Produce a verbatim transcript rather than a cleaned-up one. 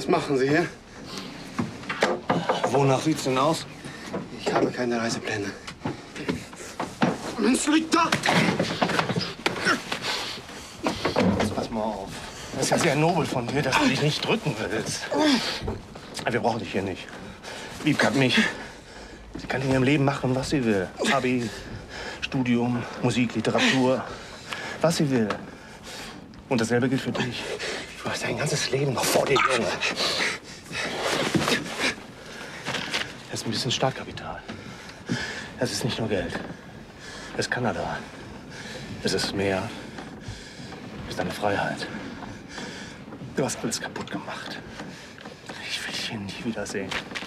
Was machen Sie hier? Wonach sieht's denn aus? Ich habe keine Reisepläne. Mensch, liegt da! Jetzt pass mal auf. Das ist ja sehr nobel von dir, dass du dich nicht drücken willst. Aber wir brauchen dich hier nicht. Wiebke hat mich. Sie kann in ihrem Leben machen, was sie will. Abi, Studium, Musik, Literatur. Was sie will. Und dasselbe gilt für dich. Du hast dein ganzes Leben noch vor dir, Junge. Das ist ein bisschen Startkapital. Das ist nicht nur Geld. Das ist Kanada. Es ist Meer. Es ist deine Freiheit. Du hast alles kaputt gemacht. Ich will dich hier nie wiedersehen.